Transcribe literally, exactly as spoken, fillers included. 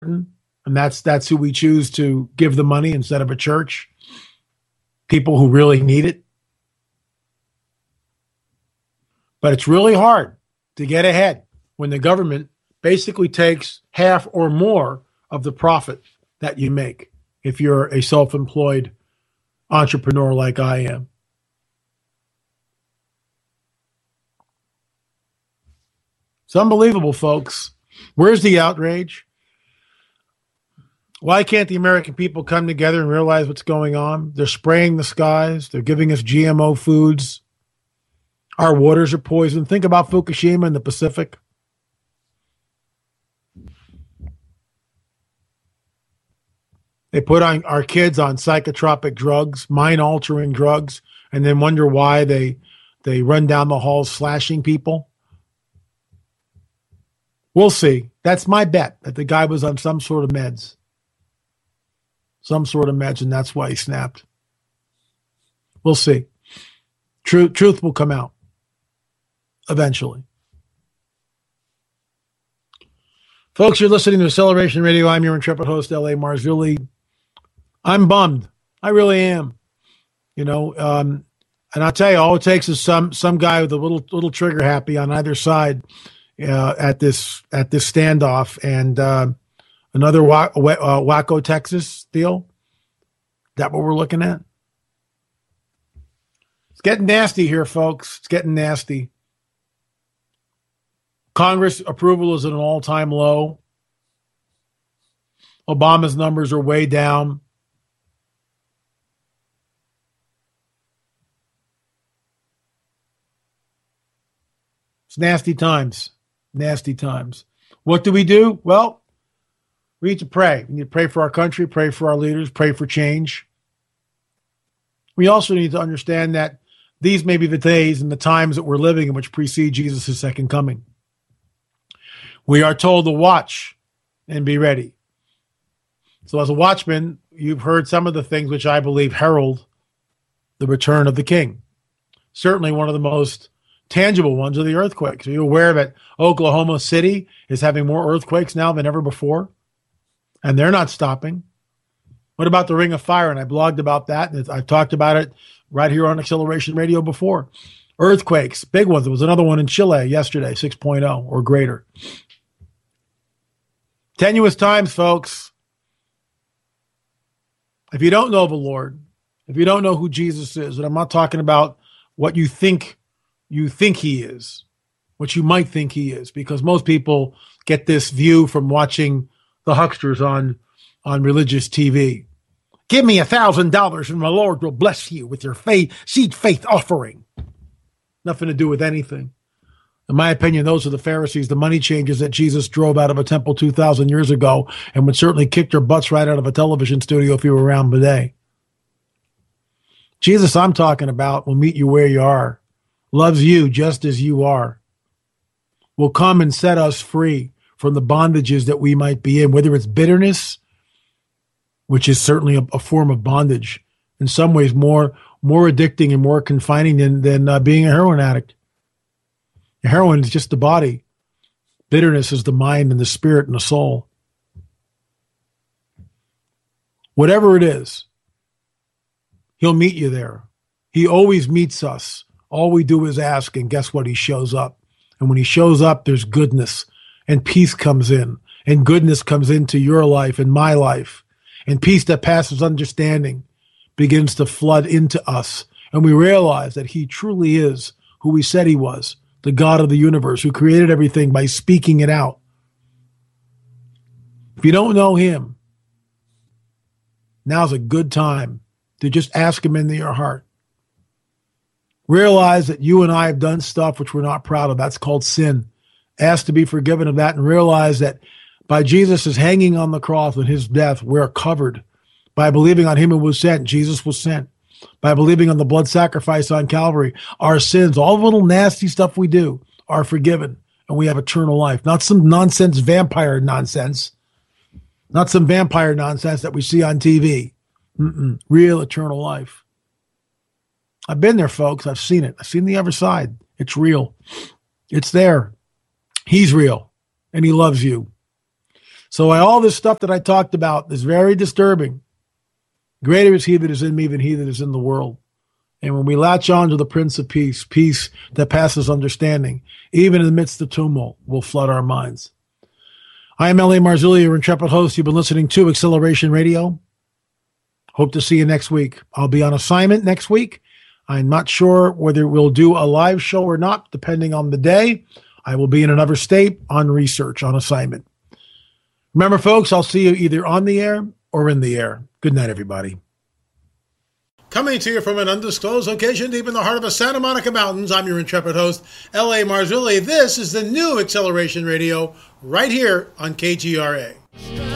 and that's that's who we choose to give the money instead of a church, people who really need it. But it's really hard to get ahead when the government basically takes half or more of the profit that you make if you're a self-employed entrepreneur like I am. It's unbelievable, folks. Where's the outrage? Why can't the American people come together and realize what's going on? They're spraying the skies. They're giving us G M O foods. Our waters are poisoned. Think about Fukushima in the Pacific. They put on our kids on psychotropic drugs, mind-altering drugs, and then wonder why they they run down the halls slashing people. We'll see. That's my bet, that the guy was on some sort of meds. Some sort of meds, and that's why he snapped. We'll see. Truth, truth will come out eventually. Folks, you're listening to Acceleration Radio. I'm your intrepid host, L A. Marzulli. I'm bummed. I really am. You know, um, and I'll tell you, all it takes is some some guy with a little little trigger happy on either side uh, at this at this standoff, and uh, another wa- uh, Waco, Texas deal. Is that what we're looking at? It's getting nasty here, folks. It's getting nasty. Congress approval is at an all-time low. Obama's numbers are way down. It's nasty times. Nasty times. What do we do? Well, we need to pray. We need to pray for our country, pray for our leaders, pray for change. We also need to understand that these may be the days and the times that we're living in which precede Jesus' second coming. We are told to watch and be ready. So as a watchman, you've heard some of the things which I believe herald the return of the King. Certainly one of the most tangible ones are the earthquakes. Are you aware that Oklahoma City is having more earthquakes now than ever before? And they're not stopping. What about the Ring of Fire? And I blogged about that. And I've talked about it right here on Acceleration Radio before. Earthquakes, big ones. There was another one in Chile yesterday, six point oh or greater. Tenuous times, folks. If you don't know the Lord, if you don't know who Jesus is, and I'm not talking about what you think you think he is, what you might think he is, because most people get this view from watching the hucksters on, on religious T V. Give me a thousand dollars and my Lord will bless you with your faith, seed faith offering. Nothing to do with anything. In my opinion, those are the Pharisees, the money changers that Jesus drove out of a temple two thousand years ago and would certainly kick their butts right out of a television studio if you were around today. Jesus, I'm talking about, will meet you where you are, loves you just as you are, will come and set us free from the bondages that we might be in, whether it's bitterness, which is certainly a, a form of bondage, in some ways more more addicting and more confining than, than uh, being a heroin addict. Heroin is just the body. Bitterness is the mind and the spirit and the soul. Whatever it is, he'll meet you there. He always meets us. All we do is ask, and guess what? He shows up. And when he shows up, there's goodness, and peace comes in, and goodness comes into your life and my life, and peace that passes understanding begins to flood into us. And we realize that he truly is who he said he was, the God of the universe, who created everything by speaking it out. If you don't know him, now's a good time to just ask him into your heart. Realize that you and I have done stuff which we're not proud of. That's called sin. Ask to be forgiven of that, and realize that by Jesus' hanging on the cross and his death, we're covered. By believing on him who was sent, Jesus was sent. By believing on the blood sacrifice on Calvary, our sins, all the little nasty stuff we do, are forgiven, and we have eternal life. Not some nonsense vampire nonsense. Not some vampire nonsense that we see on T V. Mm-mm. Real eternal life. I've been there, folks. I've seen it. I've seen the other side. It's real. It's there. He's real, and he loves you. So all this stuff that I talked about is very disturbing. Greater is he that is in me than he that is in the world. And when we latch on to the Prince of Peace, peace that passes understanding, even in the midst of tumult, will flood our minds. I am L A. Marzulli, your intrepid host. You've been listening to Acceleration Radio. Hope to see you next week. I'll be on assignment next week. I'm not sure whether we'll do a live show or not, depending on the day. I will be in another state on research, on assignment. Remember, folks, I'll see you either on the air or in the air. Good night, everybody. Coming to you from an undisclosed location deep in the heart of the Santa Monica Mountains, I'm your intrepid host, L A. Marzulli. This is the new Acceleration Radio right here on K G R A.